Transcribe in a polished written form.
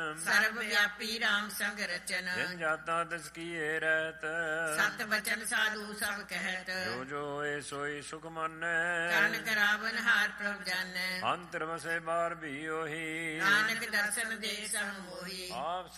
ਸਰਬ ਵਿਆਪੀ ਰਾਮ ਸੰਗ ਰਚਨ। ਜਿਨ ਜਾਤਾ ਤਿਸ ਕੀਏ ਰਹਿਤ, ਸਤ ਬਚਨ ਸਾਧੂ ਸਭ ਕਹਿਤ। ਜੋ ਜੋ ਹੋਏ ਸੋਈ ਸੁਖ ਮਾਨੈ, ਕਰਨ ਕਰਾਵਨ ਹਾਰ ਪ੍ਰਭ ਜਾਨੈ। ਅੰਤਰ ਵਸੇ ਬਾਹਰ ਵੀ ਉਹੀ, ਨਾਨਕ ਦਰਸ਼ਨ ਦੇ ਸਭ ਮੋਹੀ। ਆਪ